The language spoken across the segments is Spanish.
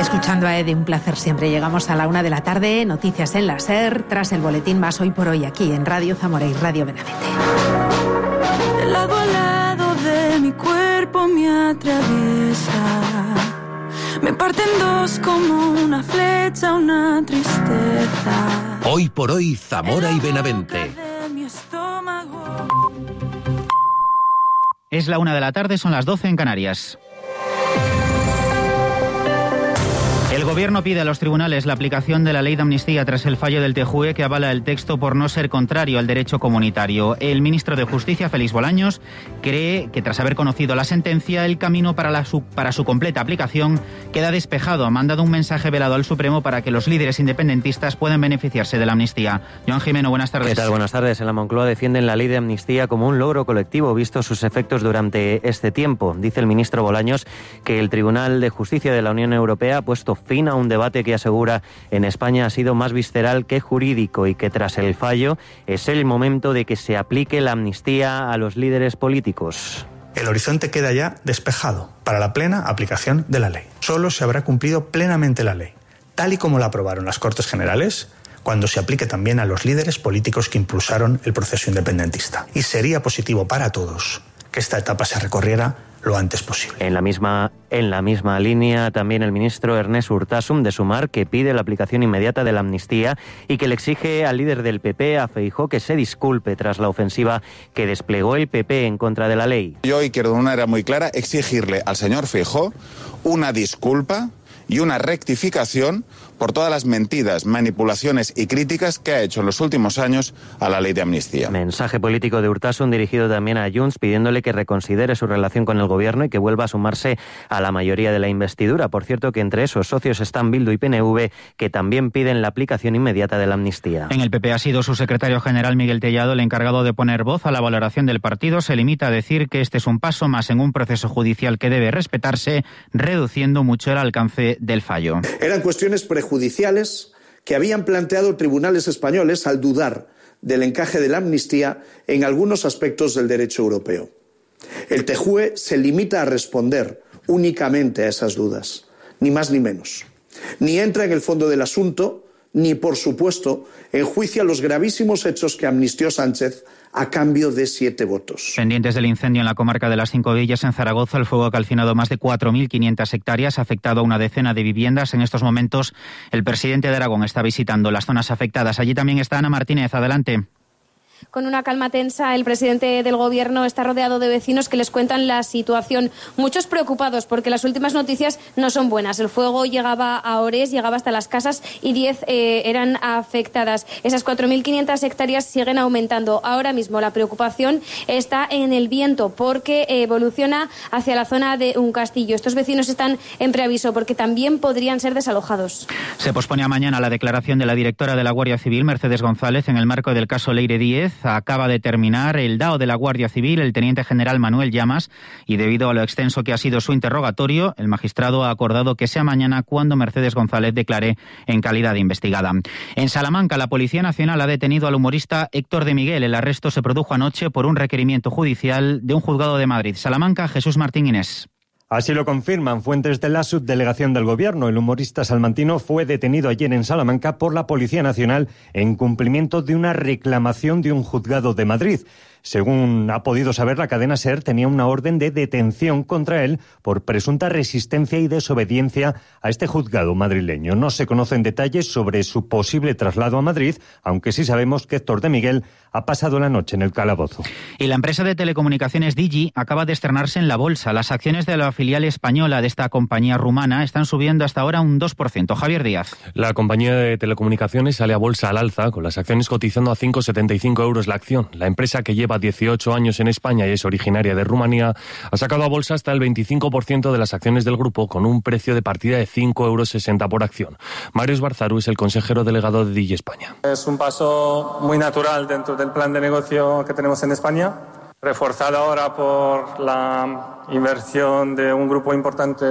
Escuchando a Ede, un placer siempre. Llegamos a la 1 de la tarde, noticias en la SER, tras el boletín más Hoy por Hoy aquí en Radio Zamora y Radio Benavente. De lado a lado de mi cuerpo me atraviesa, me parte en dos como una flecha, una tristeza. Hoy por Hoy Zamora y Benavente. Es la 1 de la tarde, son las 12 en Canarias. El Gobierno pide a los tribunales la aplicación de la ley de amnistía tras el fallo del TJUE que avala el texto por no ser contrario al derecho comunitario. El ministro de Justicia, Félix Bolaños, cree que tras haber conocido la sentencia, el camino para su completa aplicación queda despejado. Ha mandado un mensaje velado al Supremo para que los líderes independentistas puedan beneficiarse de la amnistía. Joan Jimeno, buenas tardes. ¿Qué tal? Buenas tardes. En la Moncloa defienden la ley de amnistía como un logro colectivo, visto sus efectos durante este tiempo. Dice el ministro Bolaños que el Tribunal de Justicia de la Unión Europea ha puesto fin a un debate que asegura en España ha sido más visceral que jurídico y que tras el fallo es el momento de que se aplique la amnistía a los líderes políticos. El horizonte queda ya despejado para la plena aplicación de la ley. Solo se habrá cumplido plenamente la ley, tal y como la aprobaron las Cortes Generales, cuando se aplique también a los líderes políticos que impulsaron el proceso independentista. Y sería positivo para todos que esta etapa se recorriera lo antes posible. En la misma línea, también el ministro Ernest Urtasun de Sumar, que pide la aplicación inmediata de la amnistía y que le exige al líder del PP, a Feijóo, que se disculpe tras la ofensiva que desplegó el PP en contra de la ley. Yo hoy quiero de una manera muy clara exigirle al señor Feijóo una disculpa y una rectificación por todas las mentiras, manipulaciones y críticas que ha hecho en los últimos años a la ley de amnistía. Mensaje político de Urtasun dirigido también a Junts, pidiéndole que reconsidere su relación con el gobierno y que vuelva a sumarse a la mayoría de la investidura. Por cierto, que entre esos socios están Bildu y PNV, que también piden la aplicación inmediata de la amnistía. En el PP ha sido su secretario general, Miguel Tellado, el encargado de poner voz a la valoración del partido. Se limita a decir que este es un paso más en un proceso judicial que debe respetarse, reduciendo mucho el alcance del fallo. Eran cuestiones prejudiciales que habían planteado tribunales españoles al dudar del encaje de la amnistía en algunos aspectos del derecho europeo. El TJUE se limita a responder únicamente a esas dudas, ni más ni menos. Ni entra en el fondo del asunto, ni, por supuesto, enjuicia los gravísimos hechos que amnistió Sánchez a cambio de 7 votos. Pendientes del incendio en la comarca de las Cinco Villas, en Zaragoza, el fuego ha calcinado más de 4.500 hectáreas, ha afectado a una decena de viviendas. En estos momentos, el presidente de Aragón está visitando las zonas afectadas. Allí también está Ana Martínez. Adelante. Con una calma tensa, el presidente del Gobierno está rodeado de vecinos que les cuentan la situación. Muchos preocupados porque las últimas noticias no son buenas. El fuego llegaba a Ores, llegaba hasta las casas y 10 eran afectadas. Esas 4.500 hectáreas siguen aumentando. Ahora mismo la preocupación está en el viento porque evoluciona hacia la zona de un castillo. Estos vecinos están en preaviso porque también podrían ser desalojados. Se pospone a mañana la declaración de la directora de la Guardia Civil, Mercedes González, en el marco del caso Leire Díez. Acaba de terminar el DAO de la Guardia Civil, el teniente general Manuel Llamas, y debido a lo extenso que ha sido su interrogatorio, el magistrado ha acordado que sea mañana cuando Mercedes González declare en calidad de investigada. En Salamanca, la Policía Nacional ha detenido al humorista Héctor de Miguel. El arresto se produjo anoche por un requerimiento judicial de un juzgado de Madrid. Salamanca, Jesús Martín Inés. Así lo confirman fuentes de la subdelegación del Gobierno. El humorista salmantino fue detenido ayer en Salamanca por la Policía Nacional en cumplimiento de una reclamación de un juzgado de Madrid. Según ha podido saber la cadena SER, tenía una orden de detención contra él por presunta resistencia y desobediencia a este juzgado madrileño. No se conocen detalles sobre su posible traslado a Madrid, aunque sí sabemos que Héctor de Miguel ha pasado la noche en el calabozo. Y la empresa de telecomunicaciones Digi acaba de estrenarse en la bolsa. Las acciones de la filial española de esta compañía rumana están subiendo hasta ahora un 2%. Javier Díaz. La compañía de telecomunicaciones sale a bolsa al alza, con las acciones cotizando a 5,75 euros la acción. La empresa, que lleva 18 años en España y es originaria de Rumanía, ha sacado a bolsa hasta el 25% de las acciones del grupo, con un precio de partida de 5,60 euros por acción. Mario Esbarzaru es el consejero delegado de Digi España. Es un paso muy natural dentro del plan de negocio que tenemos en España, reforzado ahora por la inversión de un grupo importante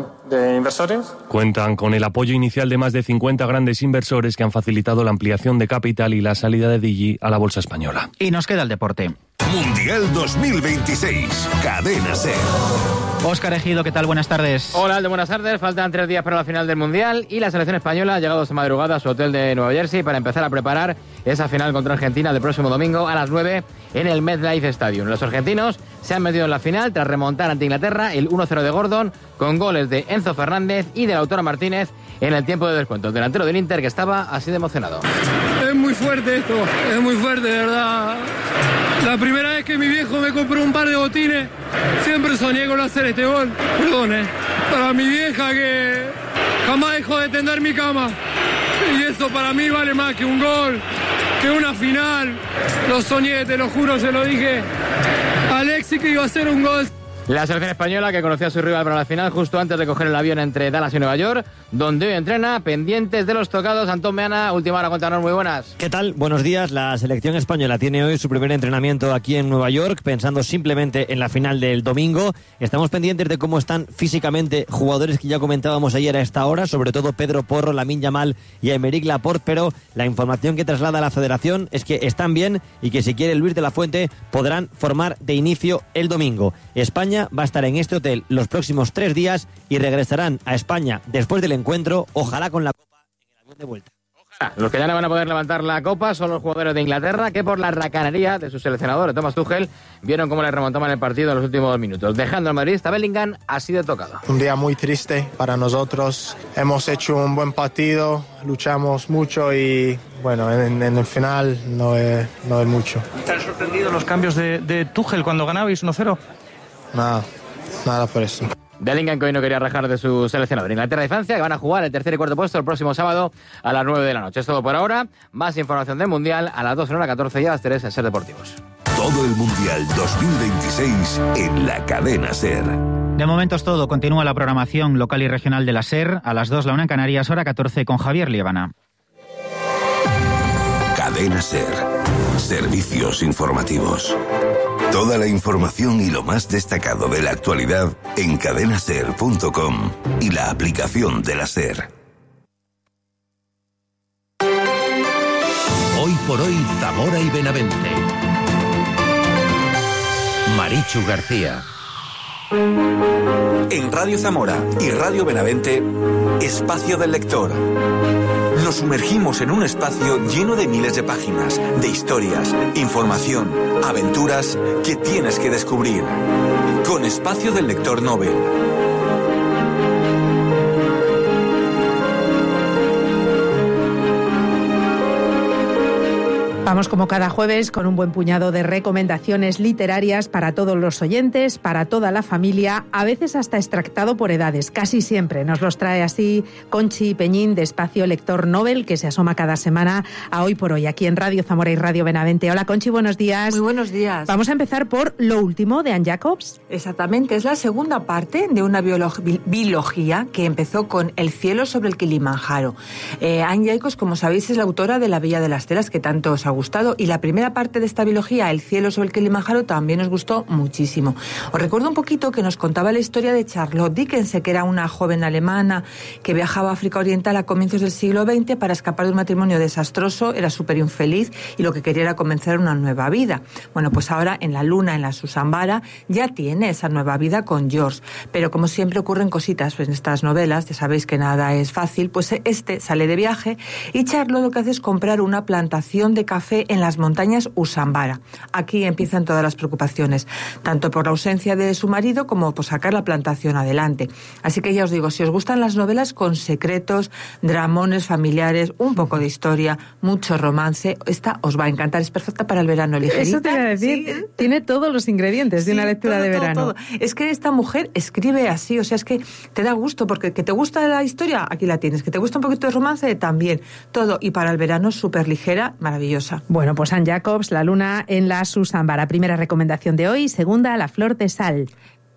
de inversores. Cuentan con el apoyo inicial de más de 50 grandes inversores que han facilitado la ampliación de capital y la salida de Digi a la bolsa española. Y nos queda el deporte. Mundial 2026. Cadena SER. Óscar Ejido, ¿qué tal? Buenas tardes. Hola, Aldo, buenas tardes. Faltan 3 días para la final del Mundial y la selección española ha llegado esta madrugada a su hotel de Nueva Jersey para empezar a preparar esa final contra Argentina del próximo domingo a las 9 en el MetLife Stadium. Los argentinos se han metido en la final tras remontar ante Inglaterra el 1-0 de Gordon con goles de Enzo Fernández y de Lautaro Martínez en el tiempo de descuento. El delantero del Inter que estaba así de emocionado. Es muy fuerte esto, es muy fuerte, de verdad. La primera vez que mi viejo me compró un par de botines, siempre soñé con hacer este gol. Perdón, para mi vieja que jamás dejó de tender mi cama. Y eso para mí vale más que un gol, que una final. Lo soñé, te lo juro, se lo dije a Alexis que iba a hacer un gol. La selección española que conoció a su rival para la final justo antes de coger el avión entre Dallas y Nueva York, donde hoy entrena, pendientes de los tocados. Antón Meana, última hora, cuéntanos, muy buenas. ¿Qué tal? Buenos días. La selección española tiene hoy su primer entrenamiento aquí en Nueva York, pensando simplemente en la final del domingo. Estamos pendientes de cómo están físicamente jugadores que ya comentábamos ayer a esta hora, sobre todo Pedro Porro, Lamine Yamal y Aymeric Laporte, pero la información que traslada la federación es que están bien y que si quiere Luis de la Fuente podrán formar de inicio el domingo. España va a estar en este hotel los próximos 3 días y regresarán a España después del encuentro, ojalá con la Copa en el avión de vuelta. Los que ya no van a poder levantar la copa son los jugadores de Inglaterra que por la racanería de su seleccionador, de Thomas Tuchel, vieron cómo le remontaban el partido en los últimos minutos. Dejando al madridista Bellingham así de tocado. Un día muy triste para nosotros. Hemos hecho un buen partido, luchamos mucho y bueno, en el final no es mucho. ¿Te han sorprendido los cambios de Tuchel cuando ganabais 1-0? Nada por eso. Bellingham, que hoy no quería rajar de su seleccionador. Inglaterra y Francia, que van a jugar el tercer y cuarto puesto el próximo sábado a las 9 de la noche. Es todo por ahora. Más información del Mundial a las 2:14 y a las 3 en SER Deportivos. Todo el Mundial 2026 en la cadena SER. De momento es todo. Continúa la programación local y regional de la SER. A las 2, la 1 en Canarias, hora 14 con Javier Liébana. Cadena SER. Servicios informativos. Toda la información y lo más destacado de la actualidad en cadenaser.com y la aplicación de la SER. Hoy por hoy, Zamora y Benavente. Marichu García. En Radio Zamora y Radio Benavente, Espacio del Lector. Nos sumergimos en un espacio lleno de miles de páginas, de historias, información, aventuras que tienes que descubrir. Con Espacio del Lector Nobel. Vamos como cada jueves con un buen puñado de recomendaciones literarias para todos los oyentes, para toda la familia, a veces hasta extractado por edades. Casi siempre nos los trae así Conchi Peñín de Espacio Lector Nobel, que se asoma cada semana a Hoy por Hoy, aquí en Radio Zamora y Radio Benavente. Hola Conchi, buenos días. Muy buenos días. Vamos a empezar por Lo último de Anne Jacobs. Exactamente, es la segunda parte de una biología que empezó con El cielo sobre el Kilimanjaro. Anne Jacobs, como sabéis, es la autora de La Villa de las Telas, que tanto os ha gustado, y la primera parte de esta biología, El cielo sobre el Kilimanjaro, también nos gustó muchísimo. Os recuerdo un poquito que nos contaba la historia de Charlotte Dickens, que era una joven alemana que viajaba a África Oriental a comienzos del siglo XX para escapar de un matrimonio desastroso, era súper infeliz y lo que quería era comenzar una nueva vida. Bueno, pues ahora en la Luna, en la Susambara, ya tiene esa nueva vida con George, pero como siempre ocurren cositas pues en estas novelas, ya sabéis que nada es fácil, pues este sale de viaje y Charlotte lo que hace es comprar una plantación de café en las montañas Usambara. Aquí empiezan todas las preocupaciones, tanto por la ausencia de su marido como por sacar la plantación adelante. Así que ya os digo, si os gustan las novelas con secretos, dramones familiares, un poco de historia, mucho romance, esta os va a encantar, es perfecta para el verano, ligerita. Eso te iba a decir, sí. Tiene todos los ingredientes de una lectura de verano. Todo. Es que esta mujer escribe así, o sea, es que te da gusto, porque que te gusta la historia, aquí la tienes, que te gusta un poquito de romance, también, todo, y para el verano súper ligera, maravillosa. Bueno, pues Anne Jacobs, La luna en la Susambara. Primera recomendación de hoy. Segunda, La flor de sal.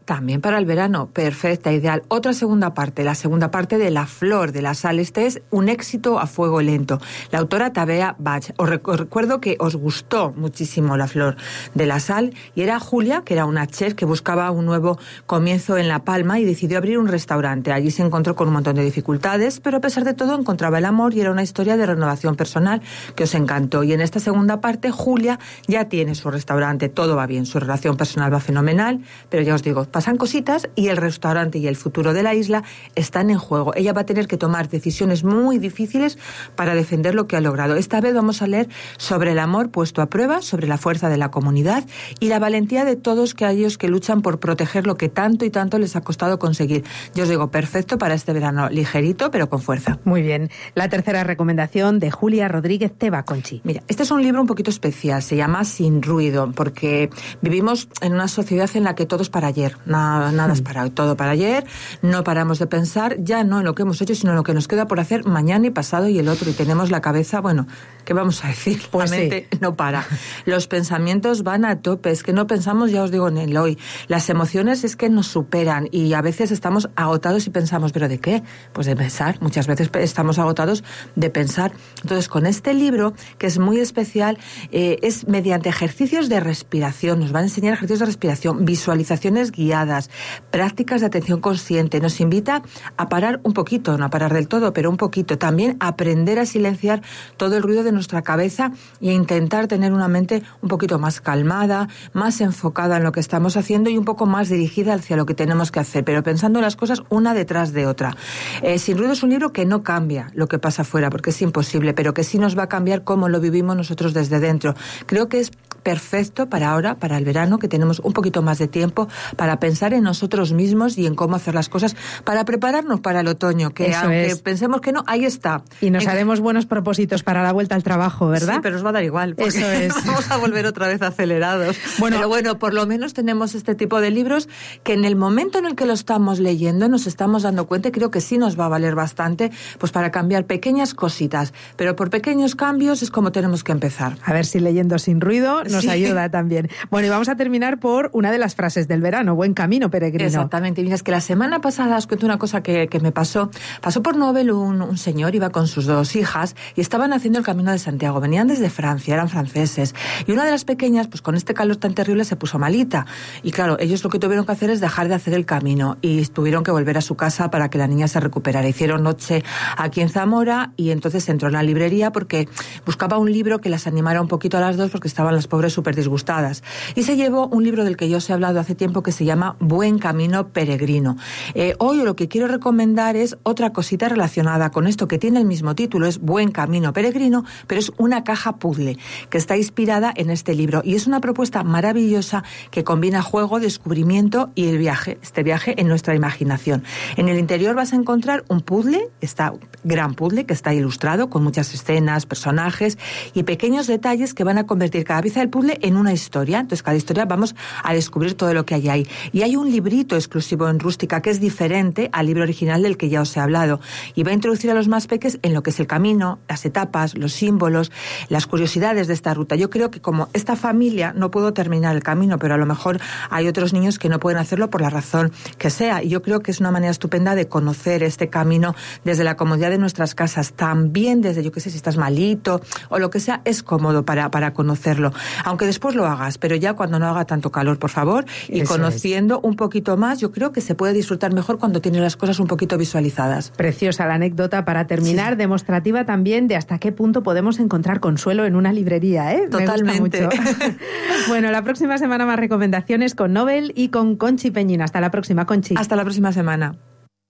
También para el verano, perfecta, ideal. Otra segunda parte, la segunda parte de La flor de la sal. Este es un éxito a fuego lento. La autora Tabea Bach. Os recuerdo que os gustó muchísimo La flor de la sal y era Julia, que era una chef que buscaba un nuevo comienzo en La Palma y decidió abrir un restaurante. Allí se encontró con un montón de dificultades, pero a pesar de todo encontraba el amor y era una historia de renovación personal que os encantó. Y en esta segunda parte, Julia ya tiene su restaurante, todo va bien, su relación personal va fenomenal, pero ya os digo, pasan cositas y el restaurante y el futuro de la isla están en juego. Ella va a tener que tomar decisiones muy difíciles para defender lo que ha logrado. Esta vez vamos a leer sobre el amor puesto a prueba, sobre la fuerza de la comunidad y la valentía de todos aquellos que luchan por proteger lo que tanto y tanto les ha costado conseguir. Yo os digo, perfecto para este verano, ligerito pero con fuerza. Muy bien. La tercera recomendación de Julia Rodríguez Teba, Conchi. Mira, este es un libro un poquito especial, se llama Sin ruido, porque vivimos en una sociedad en la que todo es para ayer. Nada es para todo para ayer, no paramos de pensar ya no en lo que hemos hecho, sino en lo que nos queda por hacer mañana y pasado y el otro, y tenemos la cabeza, bueno, ¿qué vamos a decir? Pues la mente no para. Los pensamientos van a tope, es que no pensamos, ya os digo, en el hoy. Las emociones es que nos superan y a veces estamos agotados y pensamos, ¿pero de qué? Pues de pensar, muchas veces estamos agotados de pensar. Entonces, con este libro, que es muy especial, es mediante ejercicios de respiración, nos van a enseñar ejercicios de respiración, visualizaciones guiadas, prácticas de atención consciente, nos invita a parar un poquito, no a parar del todo, pero un poquito, también a aprender a silenciar todo el ruido de nuestra cabeza y a intentar tener una mente un poquito más calmada, más enfocada en lo que estamos haciendo y un poco más dirigida hacia lo que tenemos que hacer, pero pensando en las cosas una detrás de otra. Sin ruido es un libro que no cambia lo que pasa afuera, porque es imposible, pero que sí nos va a cambiar cómo lo vivimos nosotros desde dentro. Creo que es perfecto para ahora, para el verano, que tenemos un poquito más de tiempo para pensar en nosotros mismos y en cómo hacer las cosas, para prepararnos para el otoño, que eso aunque es. Pensemos que no, ahí está. Y nos haremos buenos propósitos para la vuelta al trabajo, ¿verdad? Sí, pero os va a dar igual, porque eso es. vamos a volver otra vez acelerados. Pero bueno, por lo menos tenemos este tipo de libros que en el momento en el que lo estamos leyendo nos estamos dando cuenta, y creo que sí nos va a valer bastante, pues para cambiar pequeñas cositas, pero por pequeños cambios es como tenemos que empezar. A ver si leyendo sin ruido nos ayuda también. Bueno, y vamos a terminar por una de las frases del verano, buen camino, peregrino. Exactamente. Mira, es que la semana pasada os cuento una cosa que me pasó. Pasó por Nobel un señor, iba con sus dos hijas y estaban haciendo el Camino de Santiago. Venían desde Francia, eran franceses. Y una de las pequeñas, pues con este calor tan terrible, se puso malita. Y claro, ellos lo que tuvieron que hacer es dejar de hacer el camino y tuvieron que volver a su casa para que la niña se recuperara. Hicieron noche aquí en Zamora y entonces entró en la librería porque buscaba un libro que las animara un poquito a las dos porque estaban las pobres súper disgustadas. Y se llevó un libro del que yo os he hablado hace tiempo que se llama Buen Camino Peregrino. Hoy lo que quiero recomendar es otra cosita relacionada con esto que tiene el mismo título, es Buen Camino Peregrino, pero es una caja puzzle que está inspirada en este libro y es una propuesta maravillosa que combina juego, descubrimiento y el viaje, este viaje en nuestra imaginación. En el interior vas a encontrar un puzzle, gran puzzle que está ilustrado con muchas escenas, personajes y pequeños detalles que van a convertir cada pieza del puzzle en una historia. Entonces cada historia vamos a descubrir todo lo que hay ahí. Y hay un librito exclusivo en rústica que es diferente al libro original del que ya os he hablado y va a introducir a los más peques en lo que es el camino, las etapas, los símbolos, las curiosidades de esta ruta. Yo creo que como esta familia no pudo terminar el camino, pero a lo mejor hay otros niños que no pueden hacerlo por la razón que sea, y yo creo que es una manera estupenda de conocer este camino desde la comodidad de nuestras casas, también desde, yo qué sé, si estás malito o lo que sea, es cómodo para conocerlo, aunque después lo hagas, pero ya cuando no haga tanto calor, por favor, y eso conociendo un poquito más, yo creo que se puede disfrutar mejor cuando tienes las cosas un poquito visualizadas. Preciosa la anécdota para terminar, demostrativa también de hasta qué punto podemos encontrar consuelo en una librería, ¿eh? Totalmente. Me gusta mucho. Bueno, la próxima semana más recomendaciones con Nobel y con Conchi Peñín. Hasta la próxima, Conchi. Hasta la próxima semana.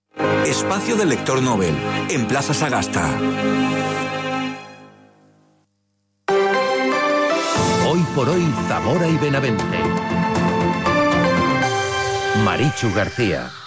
Espacio del lector Nobel, en Plaza Sagasta. Hoy por hoy, Zamora y Benavente. Marichu García.